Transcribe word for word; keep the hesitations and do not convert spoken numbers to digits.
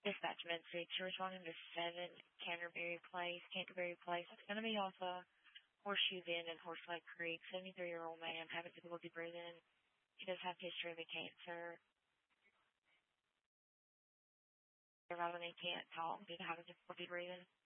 Dispatch Med six, you're responding to seven Canterbury Place. Canterbury Place. It's going to be off of Horseshoe Bend and Horselake Creek. seventy-three-year-old man having difficulty breathing. He does have history of a cancer. Surviving and can't talk due to having difficulty breathing.